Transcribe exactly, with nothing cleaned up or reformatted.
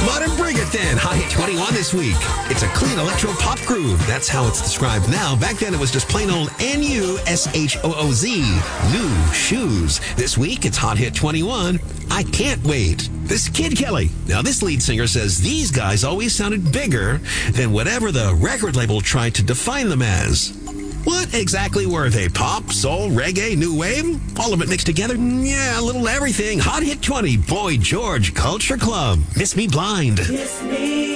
Come on and bring it then. Hot Hit twenty-one this week. It's a clean electro pop groove. That's how it's described now. Back then it was just plain old N U S H O O Z. New shoes. This week it's Hot Hit twenty-one. I Can't Wait. This Kid Kelly. Now this lead singer says these guys always sounded bigger than whatever the record label tried to define them as. What exactly were they? Pop, soul, reggae, new wave? All of it mixed together? Yeah, a little everything. Hot Hit twenty. Boy George Culture Club. Miss Me Blind. Kiss me.